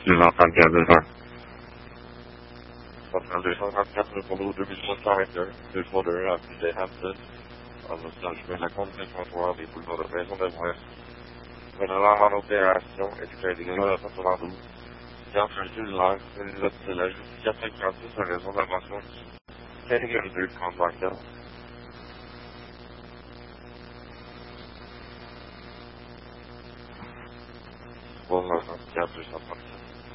234. Central 234, répondez au 2321, 232 avenue des Hamptons, en Los la compte des comptoirs des boulevards de Maison de l'Ouest. Venant en opération, expédié la 92. Dans un cellulaire, une note de la justification gratuite en raison de la mention catégorie 2 de compte bancaire. Bon, 234, 234.